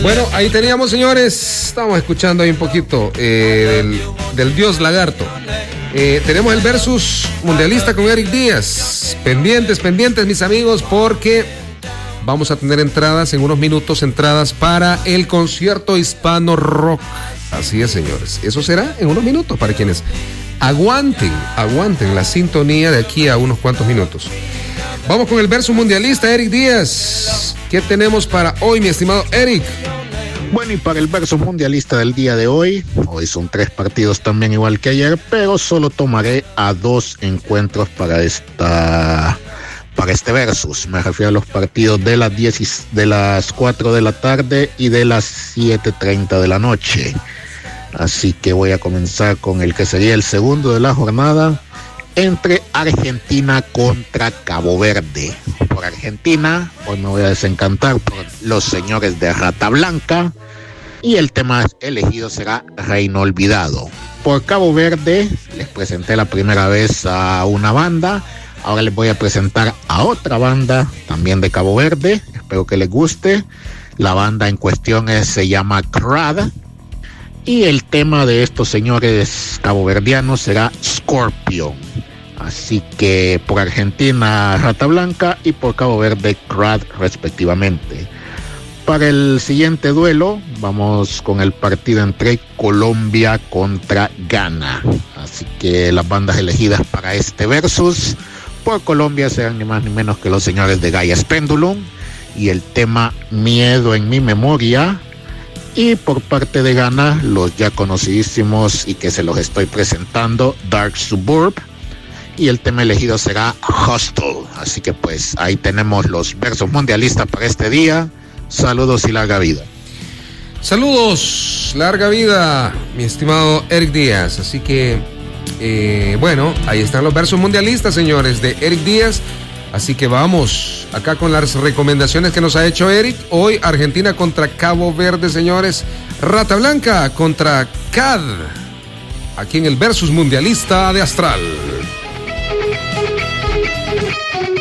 Bueno, ahí teníamos, señores, estamos escuchando ahí un poquito del Dios Lagarto. Tenemos el versus mundialista con Eric Díaz. Pendientes, mis amigos, porque vamos a tener entradas en unos minutos, entradas para el concierto hispano rock. Así es, señores. Eso será en unos minutos para quienes aguanten la sintonía de aquí a unos cuantos minutos. Vamos con el versus mundialista, Eric Díaz. ¿Qué tenemos para hoy, mi estimado Eric? Bueno, y para el versus mundialista del día de hoy son 3 partidos también igual que ayer, pero solo tomaré a 2 encuentros para este versus. Me refiero a los partidos de las 4 de la tarde y de las 7:30 de la noche. Así que voy a comenzar con el que sería el segundo de la jornada, entre Argentina contra Cabo Verde. Por Argentina, hoy me voy a desencantar por los señores de Rata Blanca, y el tema elegido será Reino Olvidado. Por Cabo Verde, les presenté la primera vez a una banda, ahora les voy a presentar a otra banda, también de Cabo Verde, espero que les guste. La banda en cuestión se llama Crad, y el tema de estos señores caboverdianos será Scorpion. Así que por Argentina, Rata Blanca, y por Cabo Verde, Crad, respectivamente. Para el siguiente duelo, vamos con el partido entre Colombia contra Ghana. Así que las bandas elegidas para este versus, por Colombia serán ni más ni menos que los señores de Gaia Pendulum, y el tema Miedo en mi memoria. Y por parte de Ghana, los ya conocidísimos y que se los estoy presentando, Dark Suburb, y el tema elegido será Hostel. Así que pues ahí tenemos los versos mundialistas para este día. Saludos y larga vida. Saludos, larga vida, mi estimado Eric Díaz. Así que bueno, ahí están los versos mundialistas, señores, de Eric Díaz. Así que vamos acá con las recomendaciones que nos ha hecho Eric. Hoy Argentina contra Cabo Verde, señores. Rata Blanca contra CAD. Aquí en el versus mundialista de Astral.